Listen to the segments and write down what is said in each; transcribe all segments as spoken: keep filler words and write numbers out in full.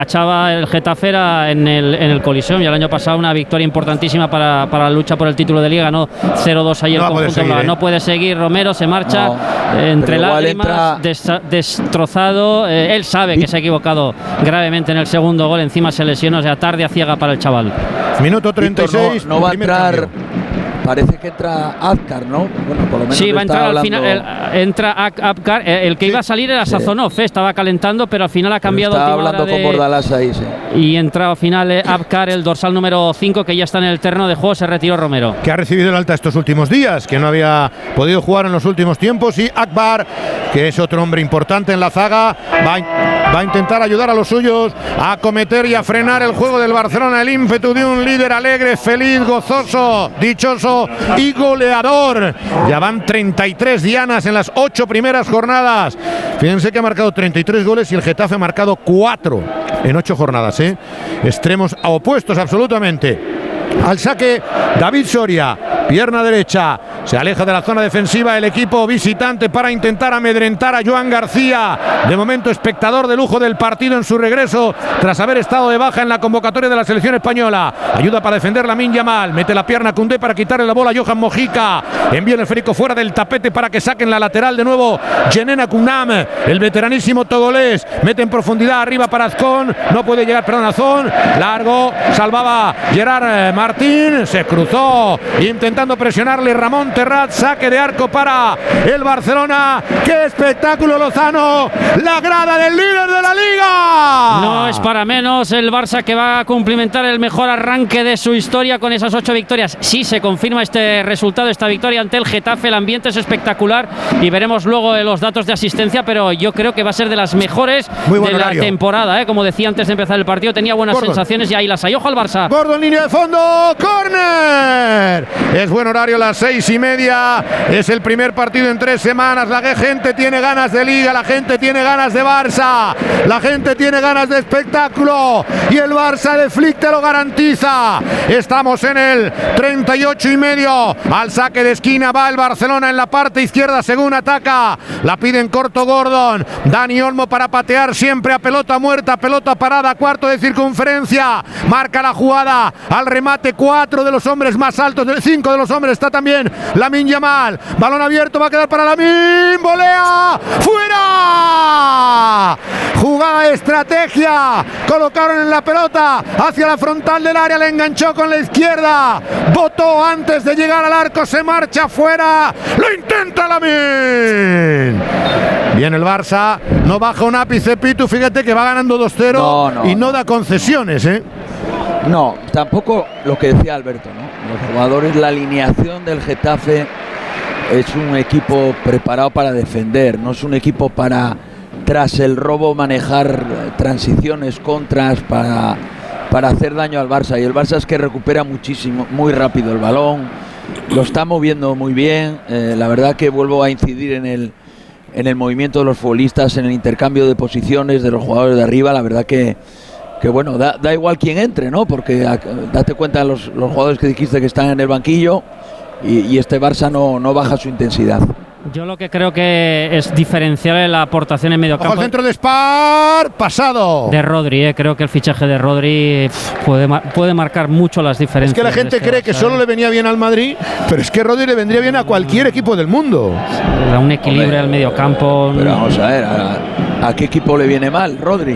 Echaba el Getafera en el, en el Coliseum y el año pasado una victoria importantísima para, para la lucha por el título de Liga, ganó cero dos ayer no el conjunto seguir, ¿eh? No puede seguir, Romero se marcha no, eh, entre lágrimas, entra... des, destrozado, eh, él sabe que se ha equivocado gravemente en el segundo gol, encima se lesionó, o sea, tarde a ciega para el chaval. Minuto treinta y seis, Víctor, no, no va a entrar... Cambio. Parece que entra Apcar, ¿no? Bueno, por lo menos sí, va a entrar hablando... al final. El, entra Apcar. El que sí. iba a salir era Sazonov, sí. estaba calentando, pero al final ha cambiado. Estaba hablando de... con Bordalás ahí, sí. Y entra al final Apcar, el dorsal número cinco, que ya está en el terreno de juego. Se retiró Romero. Que ha recibido el alta estos últimos días, que no había podido jugar en los últimos tiempos. Y Akbar, que es otro hombre importante en la zaga, va a, va a intentar ayudar a los suyos a acometer y a frenar el juego del Barcelona. El ímpetu de un líder alegre, feliz, gozoso, dichoso y goleador. Ya van treinta y tres dianas en las ocho primeras jornadas. Fíjense que ha marcado treinta y tres goles y el Getafe ha marcado cuatro en ocho jornadas, ¿eh? Extremos opuestos absolutamente. Al saque, David Soria, pierna derecha, se aleja de la zona defensiva el equipo visitante para intentar amedrentar a Joan García, de momento espectador de lujo del partido en su regreso tras haber estado de baja en la convocatoria de la selección española. Ayuda para defender Lamine Yamal, mete la pierna Koundé para quitarle la bola a Johan Mojica, envía el esférico fuera del tapete para que saquen la lateral de nuevo Yenena Kunam, el veteranísimo togolés, mete en profundidad arriba para Azcón, no puede llegar, perdón, Azón, largo, salvaba Gerard Martín, se cruzó intentando presionarle Ramón Terrat, saque de arco para el Barcelona. ¡Qué espectáculo, Lozano! ¡La grada del líder de la Liga! No es para menos el Barça, que va a cumplimentar el mejor arranque de su historia con esas ocho victorias. Sí, se confirma este resultado, esta victoria ante el Getafe. El ambiente es espectacular y veremos luego los datos de asistencia, pero yo creo que va a ser de las mejores de horario. la temporada, ¿eh? Como decía antes de empezar el partido, tenía buenas Gordon. sensaciones y ahí las hay. Ojo al Barça. Gordon, línea de fondo. ¡Córner! Es buen horario, las seis y media. Es el primer partido en tres semanas. La gente tiene ganas de Liga, la gente tiene ganas de Barça, la gente tiene ganas de espectáculo. Y el Barça de Flick te lo garantiza. Estamos en el treinta y ocho y medio. Al saque de esquina va el Barcelona en la parte izquierda según ataca. La pide en corto Gordon. Dani Olmo para patear siempre a pelota muerta, pelota parada, cuarto de circunferencia. Marca la jugada. Al remate cuatro de los hombres más altos, cinco de los hombres está también Lamine Yamal, balón abierto, va a quedar para Lamine, volea, fuera, jugada de estrategia, colocaron en la pelota hacia la frontal del área, le enganchó con la izquierda, botó antes de llegar al arco, se marcha fuera, lo intenta Lamine. Bien el Barça, no baja un ápice, Pitu, fíjate que va ganando dos cero no, no, y no, no da concesiones, ¿eh? No, tampoco lo que decía Alberto, ¿no? Los jugadores, la alineación del Getafe es un equipo preparado para defender, no es un equipo para, tras el robo, manejar transiciones, contras, para, para hacer daño al Barça. Y el Barça es que recupera muchísimo, muy rápido el balón, lo está moviendo muy bien. Eh, la verdad que vuelvo a incidir en el, en el movimiento de los futbolistas, en el intercambio de posiciones de los jugadores de arriba. La verdad que que bueno, da, da igual quién entre, ¿no? Porque a, date cuenta los, los jugadores que dijiste que están en el banquillo y, y este Barça no, no baja su intensidad. Yo lo que creo que es diferenciar la aportación en medio campo. Ojo al centro de Spar, pasado. De Rodri, eh. creo que el fichaje de Rodri pff, puede, puede marcar mucho las diferencias. Es que la gente este cree que solo le venía bien al Madrid, pero es que Rodri le vendría bien a cualquier equipo del mundo. Da un equilibrio Hombre, al medio campo. Pero vamos a ver, a, ¿a qué equipo le viene mal Rodri?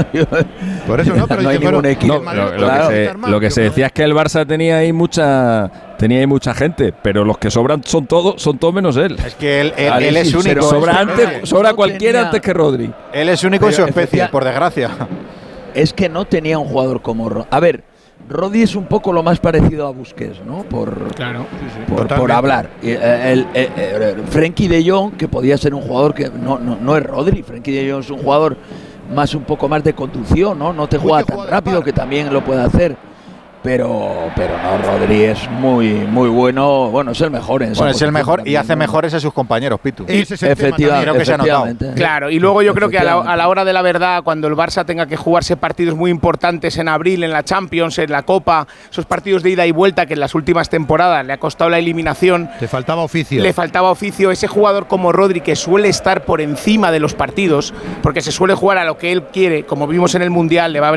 Por eso no, pero no hay ningún equipo. No, lo, lo, claro. que se, lo que se decía es que el Barça tenía ahí mucha tenía ahí mucha gente, pero los que sobran son todos, son todos menos él. Es que él, él, él es único. Sobra, antes, sobra no cualquiera tenía, antes que Rodri. Él es único en su especie, por desgracia. Es que no tenía un jugador como Rodri. A ver, Rodri es un poco lo más parecido a Busquets, ¿no? Por, claro, sí, sí. por, por hablar. El, el, el, el, Frenkie de Jong, que podía ser un jugador que no, no, no es Rodri. Frenkie de Jong es un jugador más un poco más de conducción, ¿no? No te juega tan rápido, que también lo puede hacer. Pero, pero no, Rodri es muy, muy bueno. Bueno, es el mejor en esa Bueno, es el mejor también, y hace ¿no? mejores a sus compañeros, Pitu. Ese es el efectivamente, que se ha notado. Claro, y luego yo creo que a la, a la hora de la verdad, cuando el Barça tenga que jugarse partidos muy importantes en abril, en la Champions, en la Copa, esos partidos de ida y vuelta que en las últimas temporadas le ha costado la eliminación. Le faltaba oficio. Le faltaba oficio. Ese jugador como Rodri, que suele estar por encima de los partidos, porque se suele jugar a lo que él quiere, como vimos en el Mundial, le va a